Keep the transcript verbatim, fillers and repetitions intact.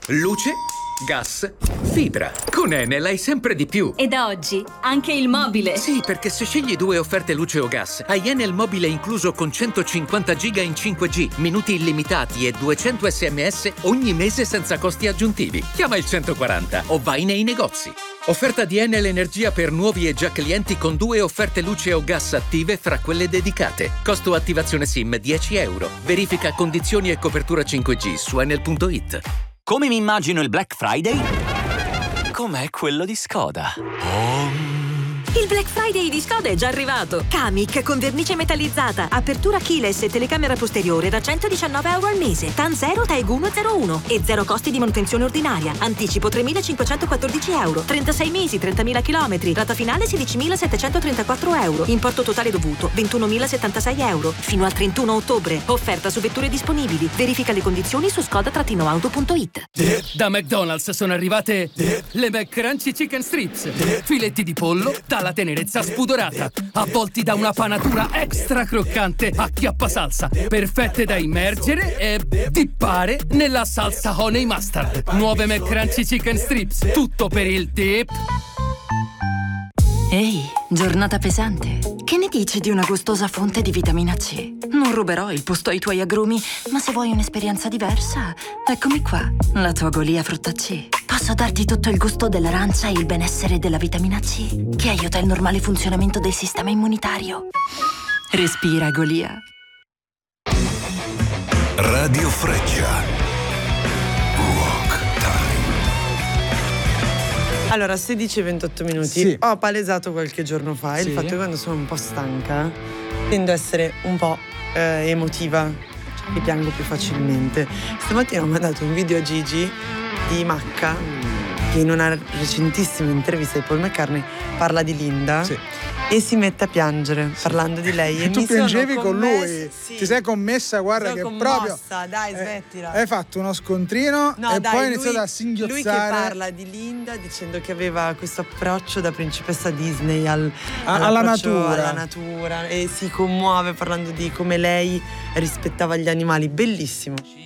Luce, gas, fibra. Con Enel hai sempre di più. E da oggi anche il mobile. Sì, perché se scegli due offerte luce o gas, hai Enel mobile incluso con centocinquanta giga in cinque G, minuti illimitati e duecento sms ogni mese senza costi aggiuntivi. Chiama il centoquaranta o vai nei negozi. Offerta di Enel Energia per nuovi e già clienti con due offerte luce o gas attive fra quelle dedicate. Costo attivazione SIM dieci euro. Verifica condizioni e copertura cinque G su enel punto it. Come mi immagino il Black Friday? Com'è quello di Skoda. Oh. Il Black Friday di Skoda è già arrivato. Kamiq con vernice metallizzata, apertura keyless e telecamera posteriore da centodiciannove euro al mese. TAN zero, TAEG uno zero uno e zero costi di manutenzione ordinaria. Anticipo tremilacinquecentoquattordici euro. trentasei mesi, trentamila chilometri. Rata finale sedicimilasettecentotrentaquattro euro. Importo totale dovuto ventunomilasettantasei euro. Fino al trentuno ottobre. Offerta su vetture disponibili. Verifica le condizioni su skoda auto punto it. Da McDonald's sono arrivate le McCrunchy Chicken Strips. Filetti di pollo dalla tenerezza spudorata, avvolti da una panatura extra croccante a chiappa salsa, perfette da immergere e dippare nella salsa honey mustard. Nuove McCrunchy Chicken Strips, tutto per il dip. Ehi, giornata pesante. Che ne dici di una gustosa fonte di vitamina C? Non ruberò il posto ai tuoi agrumi, ma se vuoi un'esperienza diversa, eccomi qua, la tua Golia frutta C. Posso darti tutto il gusto dell'arancia e il benessere della vitamina C, che aiuta il normale funzionamento del sistema immunitario. Respira, Golia. Radio Freccia. Allora, sedici e ventotto minuti. Sì. Ho palesato qualche giorno fa Sì. il fatto che quando sono un po' stanca tendo a essere un po' eh, emotiva, cioè mi piango più facilmente. Stamattina ho mandato un video a Gigi di Macca che in una recentissima intervista di Paul McCartney parla di Linda. Sì. E si mette a piangere sì. parlando di lei. E tu mi piangevi sono con commessa, lui, sì. ti sei commessa, guarda sono che commossa, proprio. Dai, smettila. Hai fatto uno scontrino no, e dai, poi hai lui, iniziato a singhiozzare. Lui che parla di Linda dicendo che aveva questo approccio da principessa Disney al, alla natura. alla natura e si commuove parlando di come lei rispettava gli animali. Bellissimo.